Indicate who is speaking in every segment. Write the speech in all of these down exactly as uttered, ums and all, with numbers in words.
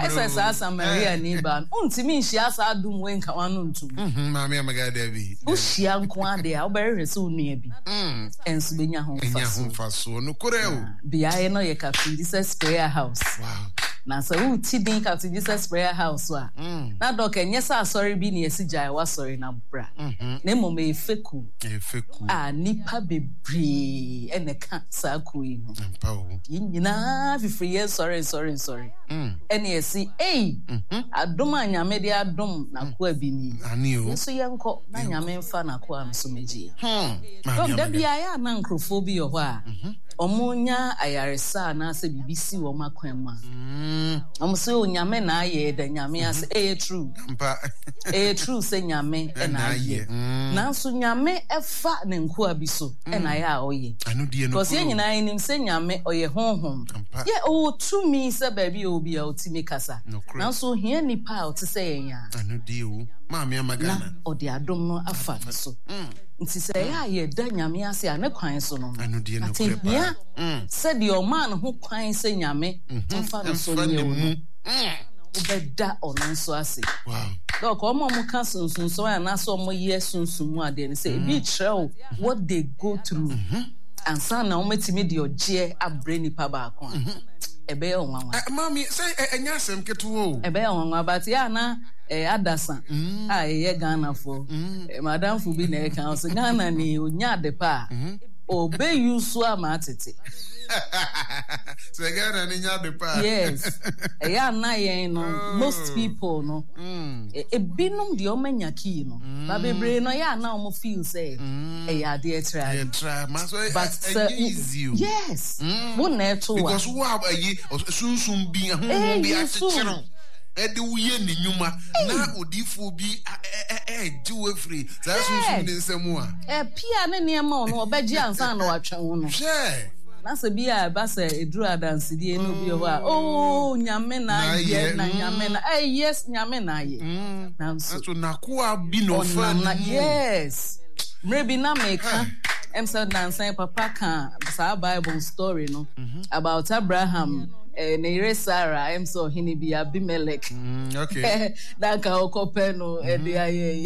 Speaker 1: I says asa Maria Niban. Untimi nhyia sa dum we nka wanu ntum.
Speaker 2: Mhm maami amaga da bi.
Speaker 1: O hyia nko ade a obere so nua bi. Mm. Enso benya ho fa.
Speaker 2: Enya ho fa so no kore o.
Speaker 1: Biaye no ye Captain Jesus Prayer House.
Speaker 2: Wow.
Speaker 1: Na so u ti din Captain Jesus Prayer House wa. Na doc enye sa sorry bi na esi jai wa sorry na bra. Na mo me feku.
Speaker 2: E feku.
Speaker 1: Ah nipa bebre ene ka sa ku yi no.
Speaker 2: Ampa o.
Speaker 1: Nyina fifiri ye sorry sorry sorry. Mm. Ene esi eh adom anyame de adom na ko abini.
Speaker 2: Ani o.
Speaker 1: Yeso ye nko na nyame mfa na ko am so meji.
Speaker 2: Hmm.
Speaker 1: Doc da bia ya na nkrofo bi yo ho a. Omunya ayaresa na se bibisi wo makwanma. Mm. Omo se onyame na aye da nyame ase eh true.
Speaker 2: Mpa.
Speaker 1: Eh true se nyame e na aye. Na so nyame efa ne nko abiso e na ya oye.
Speaker 2: Anu die no.
Speaker 1: Because ye nyina enim se nyame oye honhom. Ye o to me se baby obi a otimi kasa. Na so hia nipa o te se yen ya.
Speaker 2: Anu die o. Maami amagana.
Speaker 1: Na odi adom no afa so. Mm. Nti se ya ye da nyame ase a ne kwan so no.
Speaker 2: Anu die no kwepa.
Speaker 1: Ya. Se di o man ho kwan se nyame mfa no so ne wo. Ubeda ono so ase.
Speaker 2: Wow.
Speaker 1: Doc omo mo ka sunsun so ya na so mo ye sunsun mu ade ne say bi trel what they go through. And san na o metimi de oje abre nipa ba akon. Ebe ye onwanwa.
Speaker 2: Mami say enya asem ketu o.
Speaker 1: Ebe ye onwanwa but ya na eh adasa ah ye Ghana for madam fu bi na e kan so Ghana ni onya de pa obe yusu amatete.
Speaker 2: So Ghana ni nya de pa.
Speaker 1: Yes. E ya na ye no most people no e binum de o manya ki no ba bebre no ya na o feel say e ya de try.
Speaker 2: E try ma so
Speaker 1: but
Speaker 2: easy.
Speaker 1: Yes. Wo na to
Speaker 2: because wo ayi sunsun bi ho bi atechero. Ede uye ni nyuma na odifo bi eh jiwe free za sunsun ni nsemu a
Speaker 1: eh pia ne niema no obeji ansa na watwe ho no
Speaker 2: she
Speaker 1: na se bia ba se eduru adanse die no bi ho a oh nyame na ye na nyame na eh yes nyame na ye na
Speaker 2: so na ko abi no fa
Speaker 1: yes maybe na meka em said nansan papa kan sa Bible story no about Abraham eh ne Sarah em so hini bi Abimelech.
Speaker 2: Mm, okay.
Speaker 1: Danka okope no e de aye.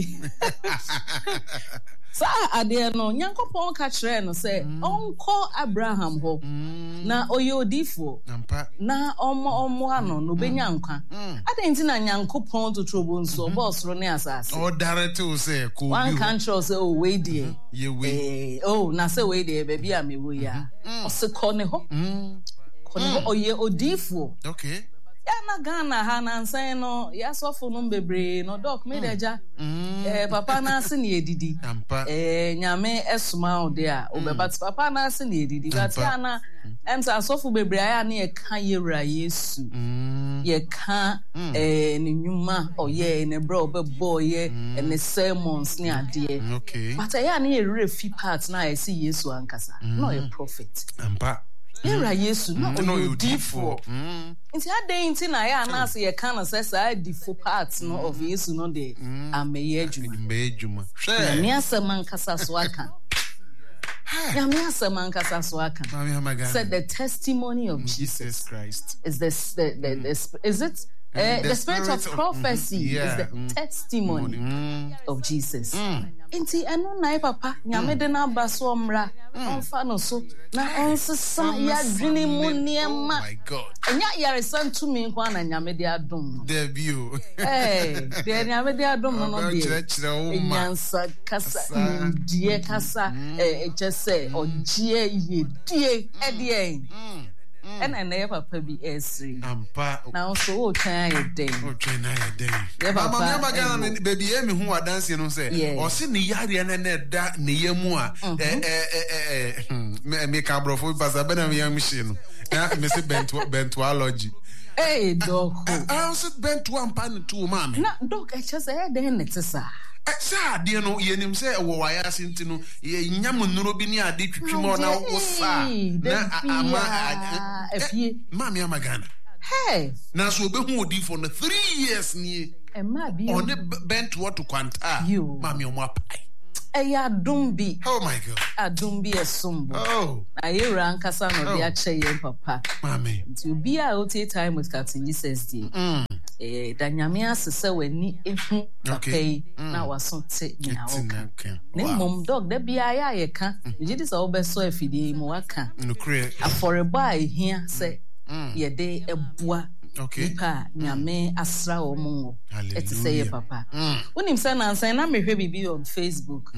Speaker 1: Sa ade no Nyankopon ka kire no say onko Abraham ho na oyodifo na omo omo ano no benya nkwa. Ade nti na Nyankopon to trobo nso bosro ne asase.
Speaker 2: O direct o say ko bi.
Speaker 1: One control say oh we die.
Speaker 2: Ye we.
Speaker 1: Oh na say we die baby a me wo ya. O se ko ne ho. Kono oye odifo.
Speaker 2: Okay.
Speaker 1: Ya na Ghana ha na nsan no ya sofo no bebre no doc me deja eh papa na ase na edidi eh nyame esuma ode a obebat papa na ase na edidi but ya na em sa sofo bebre ya na ye ka yewra Yesu ye ka eh ne nyuma oye ne bro obebo ye ne sermons ne ade.
Speaker 2: Okay.
Speaker 1: But ya na ye refi part na ye see Yesu ankasa no a prophet
Speaker 2: ampa.
Speaker 1: Era Yesu no odifo. Nti ade nti na ya na ase ye kan say say difo part no of Yesu no de ameye adwuma.
Speaker 2: Ameye adwuma. Hwe.
Speaker 1: Me asema nkasa so aka. Ya me asema nkasa so aka. Said the testimony of Jesus Christ is this the, the, the is it Uh, the, the spirit, spirit of, of prophecy mm, yeah, is the mm, testimony mm, of Jesus. Inti enu na papa nyame de na baso omra onfa no so na onsesa ya dwene mu niema.
Speaker 2: Oh my God.
Speaker 1: Enya yare santu mi kwa na nyame de adom.
Speaker 2: Debut.
Speaker 1: Eh, de nyame de adom no no de. Enyansa kasa die kasa eh ejese ogie yedie edie. And I never be esri.
Speaker 2: Ampa.
Speaker 1: Now so o try a day.
Speaker 2: O try na a day. Mama never gana baby emi hu adanse no say. O se ne yare na na da ne yemu a eh eh eh me ka brofo pasa bena me yam shi no. Na me se bentu bentuology.
Speaker 1: Hey doc.
Speaker 2: I was bentu ampa ne to mama.
Speaker 1: Na doc e che say dey net sa.
Speaker 2: Sa de no yenim say wo waya asenti no ye nyam nnuro bi ni ade twitwi mo na wo sa na ama afie mama amagana
Speaker 1: hey
Speaker 2: na so obehu odifo no three years ni
Speaker 1: e ma bi
Speaker 2: on bent what to kwanta mama omo apai
Speaker 1: e ya dumbi.
Speaker 2: Oh my God.
Speaker 1: Adumbi esumbo.
Speaker 2: Oh.
Speaker 1: Ayera ankasa no de ache ye papa.
Speaker 2: Mama.
Speaker 1: To be a O T time with Captain Jesus day. eh danyame asese wani ehu papai na waso te nya oka ne mom dog da bia ya ye ka gidi so obeso afidie mu aka aforebo a ehia se ye de eboa nipa nyame asra wo mo eti se ye papa unim se na nsan na mehwe bibi on Facebook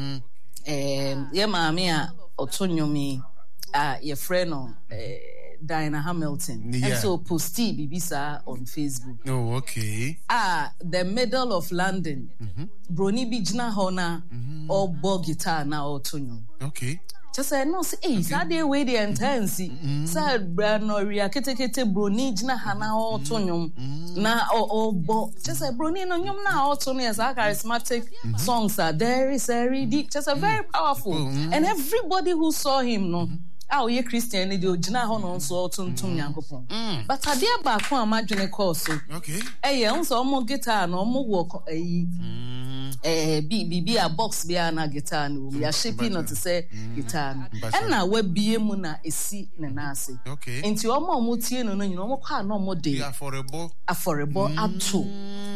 Speaker 1: eh ye maame a otonyomi a ye friend no eh Diana Hamilton. Yeah. And so posty Bibisa on Facebook.
Speaker 2: Oh, okay.
Speaker 1: Ah, the middle of London. Mm-hmm. Brony Bijna Hona or bo guitar now or tunyo.
Speaker 2: Okay.
Speaker 1: Just say no, say, hey, Saturday way the intense. Sad Brano Riakete Brony Jna Hana or tunyo. Na or bo. Just say Brony no yum na or tunyo as our charismatic songs are there is a really just a very powerful. And everybody who saw him, no. Ah, ye Christian ni do gina ho no so tuntum Nyankopon. But ade ba ko amadwene course.
Speaker 2: Okay.
Speaker 1: Eh ye nso omo guitar no omo wo eh eh bi bi a box bi na guitar no ya shaping not to say guitar no. And na wa bie mu na esi ne na ase.
Speaker 2: Okay.
Speaker 1: Enti omo omo tie no no nyina omo kwa na omo de.
Speaker 2: Affordable.
Speaker 1: Affordable ato.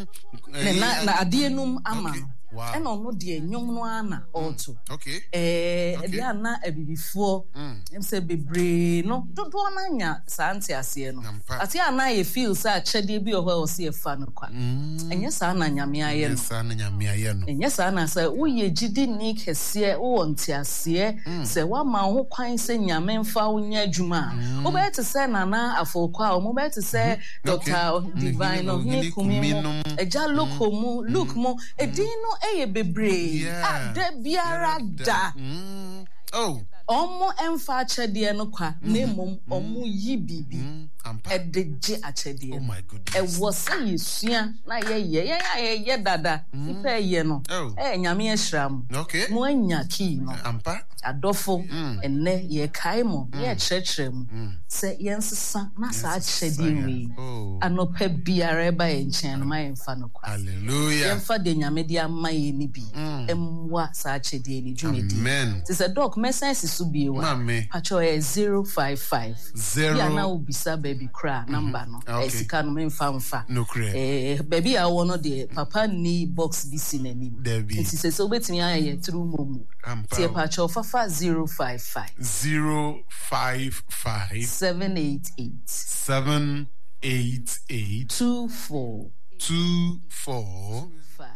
Speaker 1: Na na ade enum ama. Wow. And on no dear nyom no ana also.
Speaker 2: Okay.
Speaker 1: Eh okay. Dia na abibifo em say bebre no do do na nya santi ase no. Ati ana ye feel say achede bi ohwe o se fa no kwa. Enye sa na nyame aye no.
Speaker 2: Sa na nyame aye no.
Speaker 1: Enye sa na say wo ye gidi ni kese wo nti ase say wa ma ho kwan say nyame mfa wo nya adwuma. Wo be te say nana afokwa o mo be te say Doctor Divine of ni kumi mo. Eja look mo look mo edin no eye bebre ah de biara da
Speaker 2: oh
Speaker 1: omo emfa achede no kwa na mom omo yi bibi edeje achede
Speaker 2: oh my goodness
Speaker 1: e was yesua na ye ye ye ye dada ipe ye no eh nyame ahram
Speaker 2: okay
Speaker 1: mo anya ki no
Speaker 2: ampa
Speaker 1: adofo enne ye kai mo ye chechrem se yensesa na sa achede wi anopa biara ba ye nchen ma yemfa no kwa
Speaker 2: hallelujah
Speaker 1: yemfa de nyame de ama ye ni bi emwa sa achede ni dwumedi
Speaker 2: amen
Speaker 1: it is a doc message subi wa pacho e zero five five ya na obisa baby cra number no esika no memfa mfa
Speaker 2: no cra
Speaker 1: eh baby a wono de papa ni box bi sinani it is so betimi aye through momu tie pacho fafa zero five five
Speaker 2: zero five five
Speaker 1: seven eight eight
Speaker 2: seven eight eight
Speaker 1: two four
Speaker 2: two four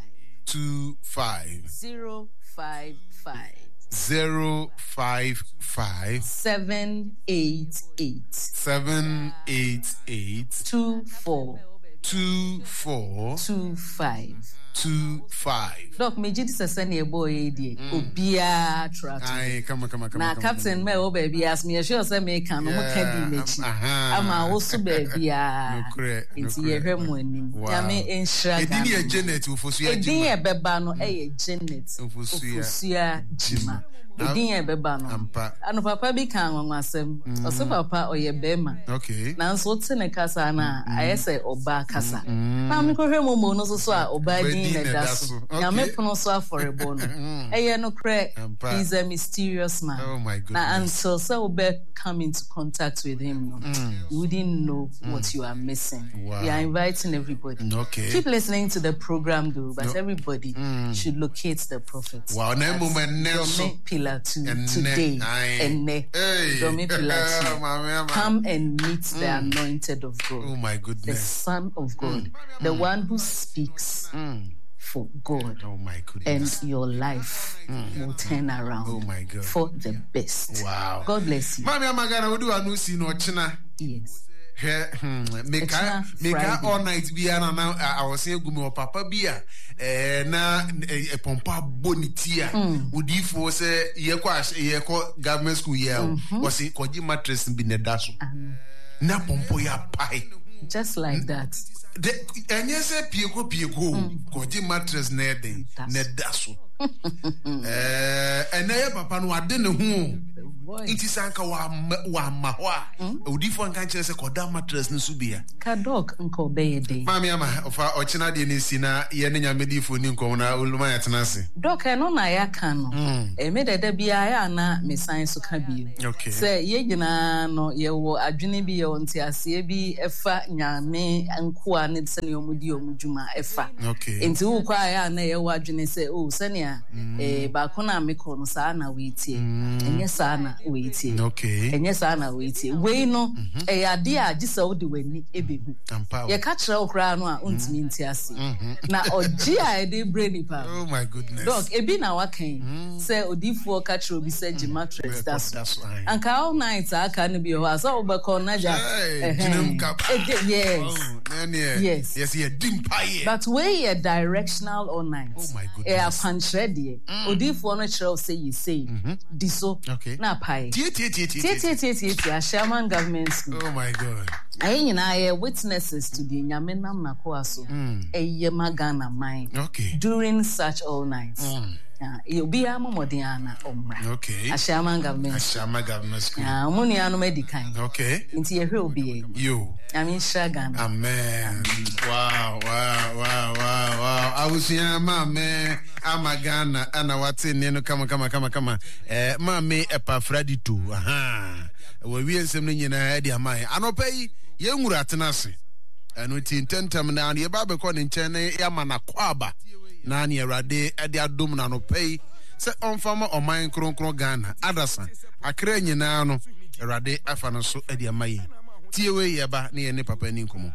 Speaker 2: two five
Speaker 1: zero five five
Speaker 2: Zero five five
Speaker 1: seven eight eight
Speaker 2: seven eight eight
Speaker 1: two four
Speaker 2: two four
Speaker 1: two five
Speaker 2: two five.
Speaker 1: Doc, me jidi sese ne boy di obia track.
Speaker 2: Ai come come come.
Speaker 1: Na captain me o baby as me sure say me kan no mo ka di mechi. Ama wo so baby a.
Speaker 2: No correct.
Speaker 1: Nti ye hwem anim. Ya me enshira ga.
Speaker 2: Edin ye Janet Ufosua Jima.
Speaker 1: Edin ye beba no e ye Janet Ufosua Jima. Edin ye beba no. Anu papa bi kan wanwasem. O so papa o ye bema.
Speaker 2: Okay.
Speaker 1: Na nso te ne kasa na ayese oba kasa. Na me ko hwem mo no so so a oba di Nyame pono so affordable no. Eye no kre he's a mysterious man.
Speaker 2: Oh my goodness.
Speaker 1: Na until so be come into contact with him no. Mm. You wouldn't know mm. what you are missing.
Speaker 2: Wow.
Speaker 1: We are inviting everybody.
Speaker 2: Okay.
Speaker 1: Keep listening to the program though, but no. everybody mm. should locate the prophet.
Speaker 2: Wow, na moment Nelson
Speaker 1: Pillar two today. And ne Dome Pillar two. Come and meet mm. the anointed of God.
Speaker 2: Oh my goodness.
Speaker 1: The Son of God. Mm. The mm. one who speaks Mm. for God.
Speaker 2: Oh my goodness.
Speaker 1: And your life mm. will turn around.
Speaker 2: Oh my God.
Speaker 1: For the best.
Speaker 2: Wow.
Speaker 1: God bless you.
Speaker 2: Mami amagana wodu anu si no china.
Speaker 1: Yes.
Speaker 2: He meka meka all night bia na na I was saying gumi o papa bia eh na e pompa boniti a odifo say ye kwa ye kwa government school ye was say koji mattress bi ne da so. Na pompo ya pai.
Speaker 1: Just like that.
Speaker 2: The enye se pieko pieko koji mattress na den ne da so. Eh ena ye papa no ade ne ho It is anka wa wa mahwa. Odifo anka nkyere se koda mattress ne so bia.
Speaker 1: Ka dog nko be dey.
Speaker 2: Mami ama ofa ochina de ne sina ye ne nyamedifo ni nko na oluma ya tenase.
Speaker 1: Dog e no na ya kan no. E me dede bia ya na me san so ka bi.
Speaker 2: Okay.
Speaker 1: Se ye gina no ye wo adwene bi ye onti ase bi efa nyame nko a ne se ne omudi omudwuma efa.
Speaker 2: Okay.
Speaker 1: Enti wo kwa ya na ye wo adwene se o se ne a eh ba ko na me ko no sa na we tie. Enye sa na we tie.
Speaker 2: Okay.
Speaker 1: Enye sa na we tie. We no e ade a gisa wo de wani ebebu. Ye ka kire okra no a ontimi nti ase. Na oji a e de brain pa.
Speaker 2: Oh my goodness.
Speaker 1: Dog ebi na wakan say odifo ka kire obi say gi mattress that's
Speaker 2: right.
Speaker 1: Anka all night aka no bi o asa wo be ko na ja. Yes. Yes.
Speaker 2: Yes, ye dim pie.
Speaker 1: But we are directional all night.
Speaker 2: Oh my goodness.
Speaker 1: E a panchre de. Odifo no kire say you say. Diso. Na pie.
Speaker 2: Tie tie tie tie.
Speaker 1: Tie tie tie tie. Sherman Government School.
Speaker 2: Oh my God.
Speaker 1: Ayi nyina ye witnesses to the nyame nam na ko aso. Eye magana mine.
Speaker 2: Okay.
Speaker 1: During such all nights. Yeah, you'll be a momodiana omra.
Speaker 2: Okay.
Speaker 1: A Sherman Government.
Speaker 2: A Sherman Government School.
Speaker 1: Yeah, Muniano Medicain.
Speaker 2: Okay.
Speaker 1: Into your real being.
Speaker 2: You.
Speaker 1: I mean, Shagan.
Speaker 2: Amen. Wow, wow, wow, wow, wow. I was here, my man. I'm a Ghana, and I was in, you know, come on, come on, come on, come on. Eh, mammy, a pa Freddy too. Aha. We are something in a head, your mind. I don't pay young Ratanasi. And we intend to down your Babacon in Chennai, Yamana Quaba. Nani Rade, Edia Dum Nano Pay, set on farmer or mine Kron Kron Ghana, Adasan, a crane nano, Rade Afanaso Edia May. Tiwe yaba ni ene papa ni nkomo.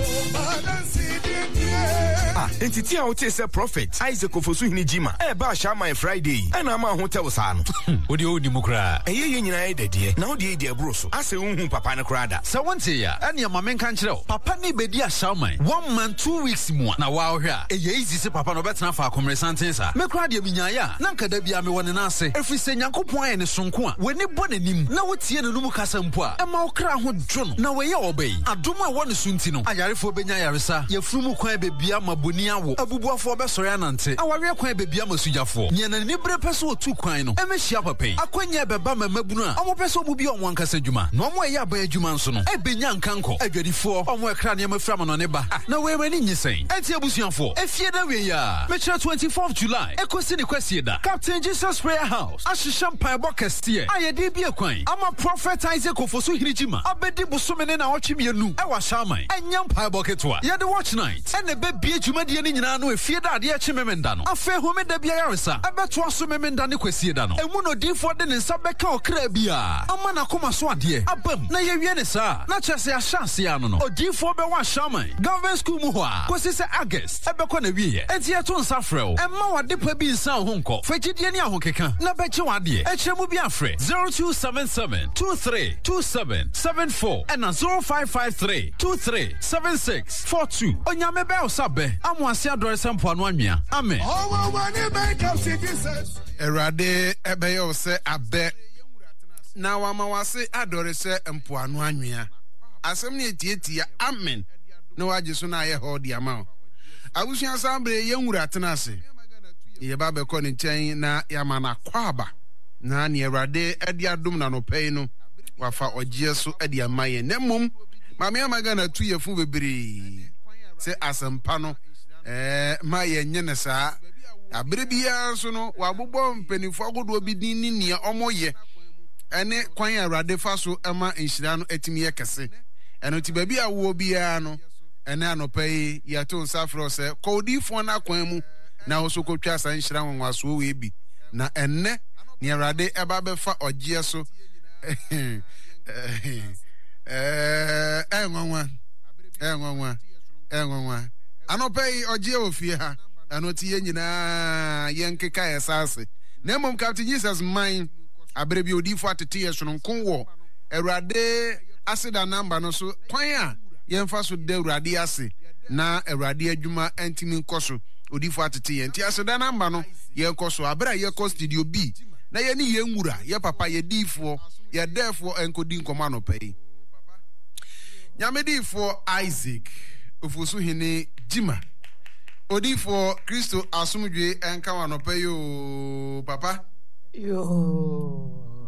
Speaker 3: Ah, entity a wote se prophet Isaac Ofosu hini jima. E ba Sherman Friday. E na ma hotel sa no.
Speaker 4: Odi odi mu kra.
Speaker 3: Eye ye nyina e dadie. Na odi e die bro so. Ase unhu papa ne kra da.
Speaker 4: Se wonte ya, ene ma men kan kire. Papa ni bedi a Sherman. One month, two weeks mu na wa ohwe a. Eye easy se papa no betena fa akomresanten sa. Me kra de minyaya. Na nka da bia me woni na ase. Efi se Nyankopon aye ne sonko a. Weni bo nanim. Na wotie ne num kasa mpo a. E ma okra ho dwo no. Na we ye obey adom a won sunti no ayarefo benya yaresa yefrumu kwan bebia maboni awo abubuafo besore anante aware kwan bebia masujafo nyena ni bre pese otu kwan no emehia papai akwanya beba mamabunu a omo pese obu bi onwo ankasa djuma no omo ye aba adjuma nso no ebenya nkanko adwadifo omo ekra ne mafra no ne ba na we mani nyisen enti abusuafo efie da we ya metre twenty-fourth July ekosi ni kwasi da Captain Jesus Prayer House ahihye mpan bokestie ayede bi akwan ama prophet Isaac Ofosu hirigima abedi busome ne na ochimienu e wa Sherman enyam pai boketwa ye the watch night ene be bie dwumade ne nyina no efie da ade chimemenda no afa home da bia yaresa abeto aso memenda ne kwasie da no emu no difo de ne nsa beka okra bia ama na koma so ade abam na ye wie ne sa na chese ahyanse ya no no odifo be wa Sherman Government School mu ho a kosi se August ebekọ na wie enti eto nsa frɛw emma wade pa bi nsa ho nkɔ fagidie ne ahokeka na beche wade ekyeremu bi afrɛ zero two seven seven two three two seven seven four and zero five five three two three seven six four two. Onyame be osabe amuase adore sempo anu anwea. Amen.
Speaker 2: Erade ebe yo se abe na wama wase adore se empo anu anwea. Asem ne tietia amen. Na waje so na ye hodi ama. Abusuan sambre ye nwura tenase. Ye ba be ko ne nchen na yama na kwaba. Na ne erade edi adom na no pei no. Wafa ogie so edi amaye nemom mame amaga na tu yefu bebre se asempa no eh ma ye nye ne saa abere bia so no wabobɔ mpanifo agodo bi din ni nia omoye ene kwan Awurade fa so ema nhira no atimi ye kese eno ti ba bia wo bia no ene anopai ya to nsafro se kodifo na kwan mu na wo so kotwa san nhira nwanwaso we bi na enne ni Awurade eba be fa ogie so eh eh enwanwa enwanwa enwanwa anopai ogie ofie ha anoti ye nyina ye nkeka esase na mom Captain Jesus mine abere bi odifo atete ye so nko wo Awurade aseda namba no so kwan a ye mfa so de Awurade ase na Awurade adwuma antimi nkoso odifo atete ye nti aseda namba no ye nkoso abere ye ko studio B na ye ni ye nwura ye papa ye difo ye defo enkodi nkoma no pay nyamedifo Isaac Ofosu hini jima odifo Kristo asumdwe enka wa no pay yo papa
Speaker 1: yo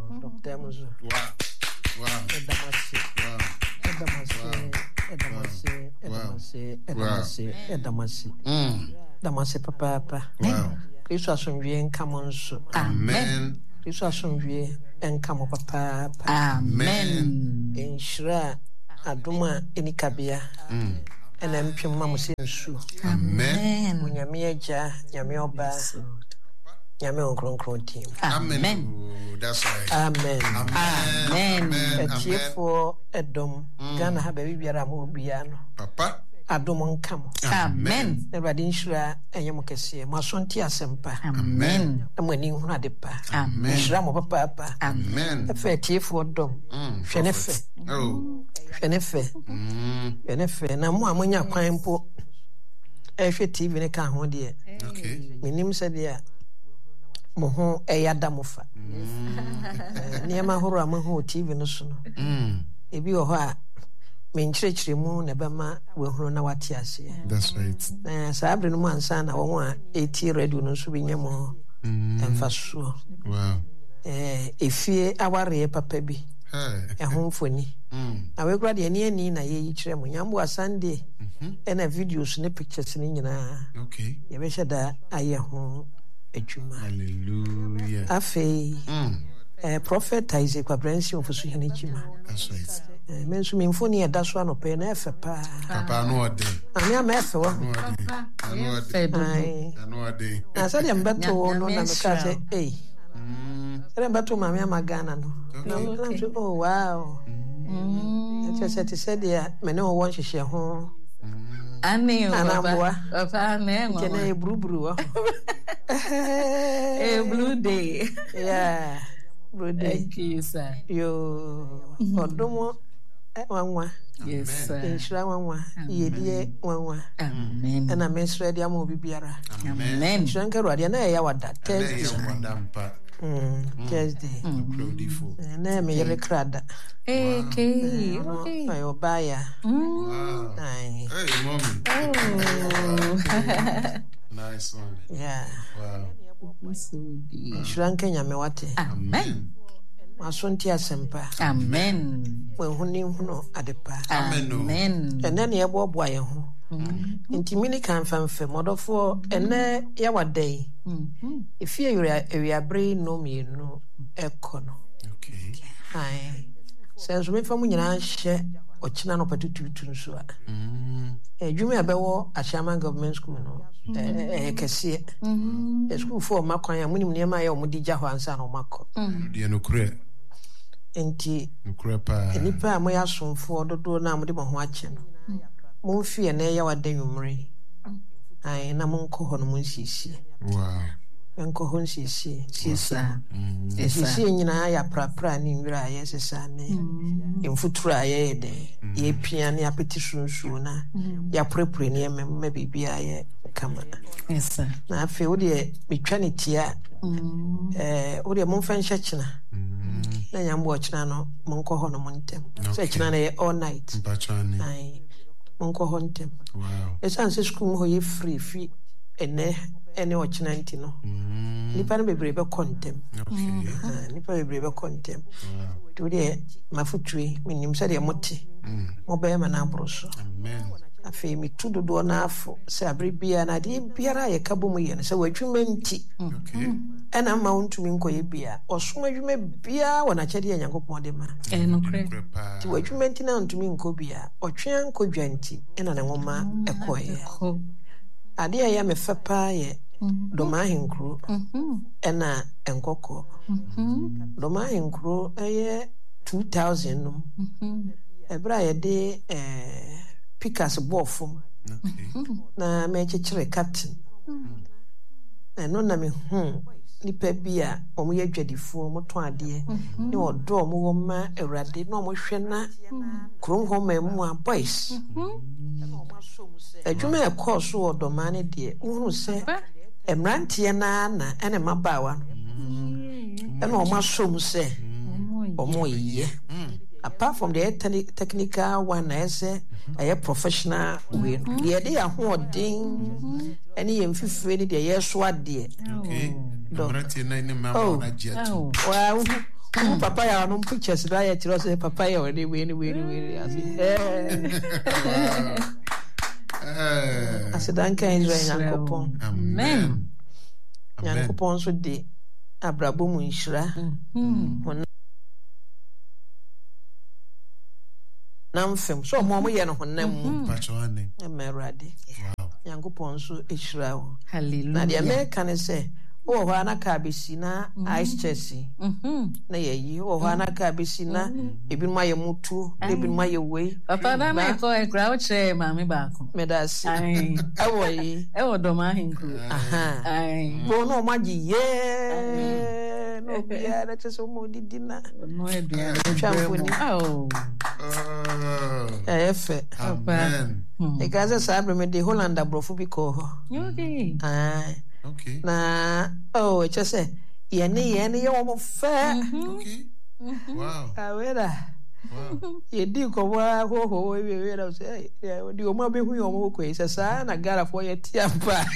Speaker 5: Damuzo.
Speaker 2: Wow. Wow.
Speaker 5: Edamasi.
Speaker 2: Wow.
Speaker 5: Edamasi. Edamasi. Edamasi. Edamasi. Edamasi.
Speaker 2: Mm.
Speaker 5: Damasi papa papa.
Speaker 2: Wow.
Speaker 5: Kristo asomdwe nka mo nso.
Speaker 2: Amen.
Speaker 5: Kristo asomdwe nka mo papa papa.
Speaker 1: Amen.
Speaker 5: Enshira adoma enikabea.
Speaker 2: Mm.
Speaker 5: Ena mpem ma mo se nsu.
Speaker 2: Amen.
Speaker 5: Onyame agya, nyame oba. Nyame onkronkron team.
Speaker 1: Amen.
Speaker 2: Oh, that's right.
Speaker 5: Amen.
Speaker 1: Amen.
Speaker 5: Etiefo edom. Gana ha baby biara mo bia no.
Speaker 2: Papa.
Speaker 5: Adom nka mo.
Speaker 1: Amen.
Speaker 5: Everybody nhyira enyem kese. Mo asonti asempa.
Speaker 1: Amen.
Speaker 5: Amani hu ade pa.
Speaker 1: Amen.
Speaker 5: Nhyira mo papa papa.
Speaker 2: Amen.
Speaker 5: Efe etiefo dom. Hwene fe.
Speaker 2: Oh.
Speaker 5: Hwene fe.
Speaker 2: Mm.
Speaker 5: Hwene fe na mo amonya kwan mpo. Ehwe T V ne ka ho de.
Speaker 2: Okay.
Speaker 5: Minim se de mo ho eyada mo fa. Niema horo amaho T V no so no.
Speaker 2: Mm.
Speaker 5: Ebi wo ho a menkyerɛkyerɛ mu na bɛma wahunu na wate ase.
Speaker 2: That's right.
Speaker 5: Na sabre no mu ansa na wɔn a eti radio no so binya mu emfa so.
Speaker 2: Wow.
Speaker 5: Eh efie aware papa bi.
Speaker 2: Hey.
Speaker 5: Ɛho mfoni.
Speaker 2: Mm.
Speaker 5: Na we kura de ani ani na ye yi kyerɛ mu nyambo asande. Ɛna videos ne pictures ne nyinaa.
Speaker 2: Okay.
Speaker 5: Ye be da ayɛ ho adwuma.
Speaker 2: Hallelujah.
Speaker 5: Afei.
Speaker 2: Mm.
Speaker 5: Eh prophet Isaac Abransi ofusu hene chima.
Speaker 2: That's right.
Speaker 5: Eh mensu me mfoni e da so anope na efe pa.
Speaker 2: Papa no ode.
Speaker 5: Ani ama efe wo.
Speaker 2: Papa. No ode. No ode.
Speaker 5: Na sa dem beto no na me ka say eh.
Speaker 2: Mm.
Speaker 5: Dem beto mama ama Ghana no.
Speaker 2: Okay.
Speaker 5: Oh wow. Mm. It's said to say dia me no won hihye ho.
Speaker 1: Ani
Speaker 5: Anamboa.
Speaker 1: Papa ne ngo.
Speaker 5: Kene e brubru wo.
Speaker 1: Eh blue day.
Speaker 5: Yeah. Blue day.
Speaker 1: Thank you, sir.
Speaker 5: Yo. Odomo wanwa.
Speaker 1: Yes, sir.
Speaker 5: Enshira wanwa. Yedie wanwa.
Speaker 1: Amen.
Speaker 5: Ana mesra dia mo bibiara.
Speaker 1: Amen.
Speaker 5: Shanka ruade na ya wada Thursday. Mm. Thursday.
Speaker 2: Beautiful.
Speaker 5: Na me yele krada.
Speaker 1: Okay. Okay.
Speaker 5: Ayo baya.
Speaker 2: Wow.
Speaker 5: Ai.
Speaker 2: Hey, mommy.
Speaker 1: Oh.
Speaker 2: Nice one.
Speaker 5: Yeah.
Speaker 2: Wow.
Speaker 5: Shanka nyame wate.
Speaker 1: Amen.
Speaker 5: Masonti asempa.
Speaker 1: Amen.
Speaker 5: We huni huno adepa.
Speaker 1: Amen.
Speaker 5: Ene ne yebo boa ye ho. Nti mini kan famfam modofo ene ya wadai. If you are brain no me no ekono.
Speaker 2: Okay.
Speaker 5: Ai. Sense me famu nyina hye ochina no patututu nso a. Mm. Edwuma abewo Ashama Government School no. Eh kese. Mhm. E school for makwan ya munim niam ya omudi gya ho ansa no makọ.
Speaker 2: De no kure.
Speaker 5: Enti
Speaker 2: no kure pa.
Speaker 5: Enipa amoya asomfo dodo na amode mo ho ache no. Mo fie na ya wadanwumre. Ai na mo nko ho no mo nsisi.
Speaker 2: Wow.
Speaker 5: Enko ho nsisi.
Speaker 1: Sisa.
Speaker 5: Sisi nyina ya prapra ni nwira ya sesa ne. Emfutura ya de. Ye pia ne apeti sunsu na. Ya prepre ne me bibia ye kama.
Speaker 1: Yes sir.
Speaker 5: Na afi wo de metwa ne tia. Eh wo de mo mfa nhye kina. Na nyambo ochina no mo nko ho no mo ntem. So kina na ye all night.
Speaker 2: Bachani.
Speaker 5: Ai. Mo nko ho ntem.
Speaker 2: Wow.
Speaker 5: Esa nse school mo ho ye free free ene ene ochina nti no. Nipa no bebre be kontem.
Speaker 2: Okay.
Speaker 5: Nipa bebre be kontem. To de mafutui minim se de moti. Mo be ma na abroso.
Speaker 2: Amen.
Speaker 5: Afi mi tudo do na afo se abribia na de biara ye kabo mu ye no se wadwuma nti.
Speaker 2: Okay.
Speaker 5: Ena ma untumi nkoye bia. Osoma dwuma bia wona kyede ya Nyankopon de ma.
Speaker 1: Eh no kre.
Speaker 5: Ti wadwuma nti na untumi nko bia. Otwea nkodwa nti ena na ngoma ekoye. Ade ya me fepa ye doma henkru ena enkoko. Doma henkru eye two thousand num. Ebra ye de eh pikas bofum. Na me chechire captain. Eno na me hu nipa bia omo ye dwadifo mo to ade ni odo mo wo ma awrade na omo hwe na krom ho ma mu a boys. Adwuma e course wo do ma ne de unu se emrantie na na ene mabawa ene o ma som se omo ye apart from the technical one na ese a professional way the dey ahoden ene ye mfifire ni de ye so ade
Speaker 2: okay emrantie na ni mama na jet
Speaker 5: wow Papa ya no pictures na ya tiro say papa ya we we we we asi eh asidanka Israel Nyankopon
Speaker 1: amen
Speaker 5: Nyankopon so de abrabo mu nhyira namfem so mo mo ye no honam mu
Speaker 2: pachoane
Speaker 5: emerade Nyankopon so ehyira wo
Speaker 1: hallelujah
Speaker 5: na de America ne say o ho anaka besi na ice chessy na ye yi o ho anaka besi na ebi ma ye mutu ebi ma ye we
Speaker 1: papa na na ko e kra o che mami ba ko
Speaker 5: medasi ai awo yi
Speaker 1: e o do ma hinku
Speaker 5: aha
Speaker 1: ai
Speaker 5: bo no ma gi ye no bia na tso mo didina
Speaker 1: no e bia
Speaker 5: chamfoni
Speaker 1: oh
Speaker 5: eh efe
Speaker 2: amen
Speaker 5: e gaza sabre me de Holland abrofo bi ko ho
Speaker 1: okay
Speaker 5: ai
Speaker 2: okay
Speaker 5: na oh it just say ye ne ye ne ye wo fa
Speaker 2: okay wow
Speaker 5: awera
Speaker 2: wow
Speaker 5: ye di ko wa ho ho we we na say ye di o ma be hu yo mo ko e sa na gara fo ye tiampa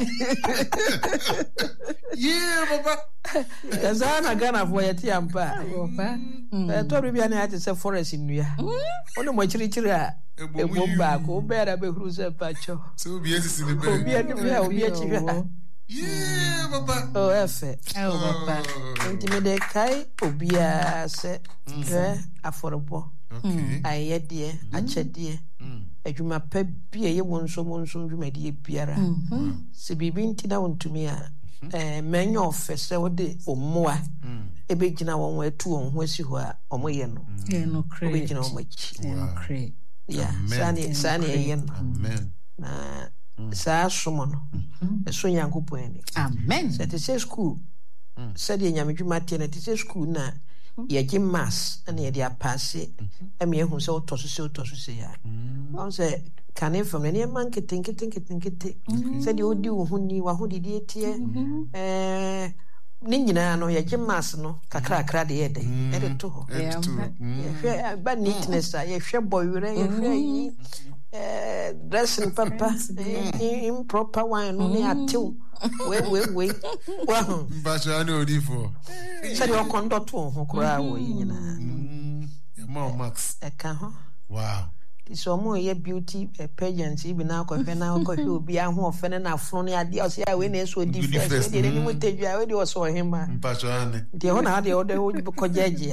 Speaker 2: yeah baba
Speaker 5: ya sa na gara fo ye tiampa
Speaker 1: papa
Speaker 5: eh to bi na ate say forest nua ono mo chiri chiri a ebom ba ko be ra be huru se pacho
Speaker 2: so bi esisi ne be
Speaker 5: obi ani be obi e chiri
Speaker 2: yeah baba
Speaker 5: oh efe
Speaker 1: oh papa
Speaker 5: intimide kai obia se hwe aforobo
Speaker 2: okay
Speaker 5: ayede achede adwuma pa bia ye wonso wonso dwumadi biara se bibi ntina wontumi a eh menyo ofese wode omoa ebe gina won wa atu won ho asi ho a omoye no
Speaker 1: ye no cre
Speaker 5: ebe gina won machi
Speaker 1: ye no cre
Speaker 5: ya sani sani ye no
Speaker 2: amen
Speaker 5: na sa somo no eso Nyankopon ani
Speaker 1: amen
Speaker 5: se te se school se de nyamedwuma tie na te se school na ye gi mass na ye dia passe emi ehun se otoso se otoso se ya on se kane from any man kete kete kete kete se de odi wo huni wa ho didi etie eh ni nyina no ye gi mass no kakra kakra de ye de e de to ho ye hwe ba neatness ye hwe boyure ye hwe yi eh dressing papa improper one no ni atiu we we we wa ho
Speaker 2: mbachane odifo
Speaker 5: se de conduct ho kura wo yi nyina
Speaker 2: e ma max
Speaker 5: e ka ho
Speaker 2: wow
Speaker 5: so mo ye beauty pageant ibi na akọhwe na akọhwe obi aho ofene na afro ne ade o se ya we na so different de ni mo tedua we de o so hema
Speaker 2: mbachane
Speaker 5: de ho na ade o de o ko jeje